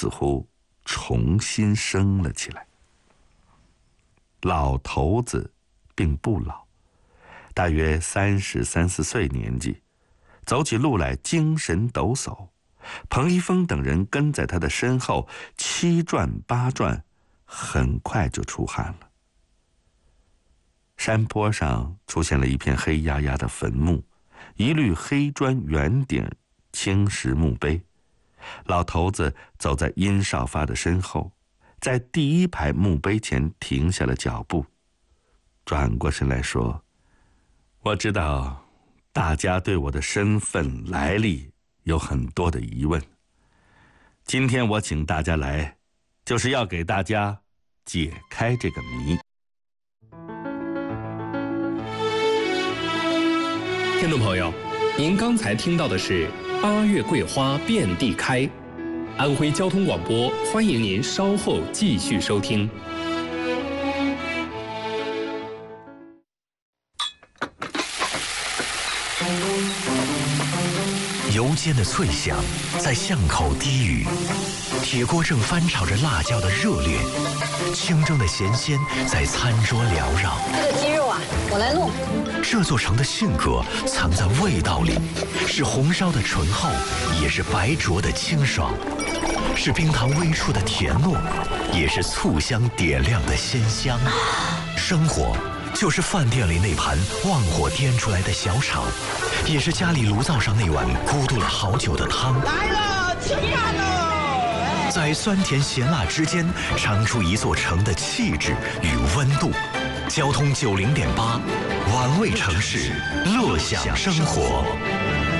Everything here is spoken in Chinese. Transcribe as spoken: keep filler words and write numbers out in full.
似乎重新生了起来。老头子并不老，大约三十三四岁年纪，走起路来精神抖擞。彭一峰等人跟在他的身后，七转八转，很快就出汗了。山坡上出现了一片黑压压的坟墓，一律黑砖圆顶青石墓碑。老头子走在殷少发的身后，在第一排墓碑前停下了脚步，转过身来说：“我知道大家对我的身份来历有很多的疑问，今天我请大家来，就是要给大家解开这个谜。” 听众朋友，您刚才听到的是八月桂花遍地开。安徽交通广播欢迎您稍后继续收听。 油煎的脆响在巷口低语，铁锅正翻炒着辣椒的热烈，清蒸的咸鲜在餐桌缭绕。 这个鸡肉啊，我来弄。 这座城的性格藏在味道里，是红烧的醇厚，也是白灼的清爽，是冰糖微出的甜糯，也是醋香点亮的鲜香。生活就是饭店里那盘旺火颠出来的小炒，也是家里炉灶上那碗咕嘟了好久的汤。 来了，吃饭喽！ 在酸甜咸辣之间，尝出一座城的气质与温度。交通九零点八，玩味城市，乐享生活。